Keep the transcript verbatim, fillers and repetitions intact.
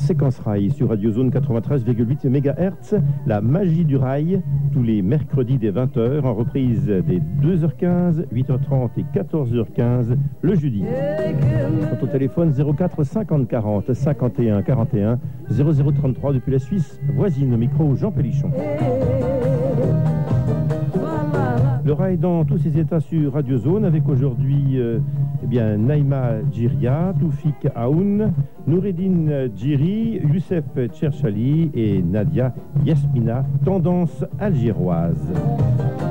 Séquence Rail sur Radio Zone quatre-vingt-treize virgule huit mégahertz. La magie du rail, tous les mercredis dès vingt heures, en reprise des deux heures quinze, huit heures trente et quatorze heures quinze le jeudi. Quant au téléphone zéro quatre cinquante quarante cinquante et un quarante et un, zéro zéro trente-trois depuis la Suisse voisine, au micro Jean Pélichon. Le rail dans tous ses états sur Radio Zone, avec aujourd'hui euh, eh bien, Naïma Djiria, Toufik Aoun, Noureddine Djiri, Youssef Tcherchali et Nadia Yasmina, tendance algéroise.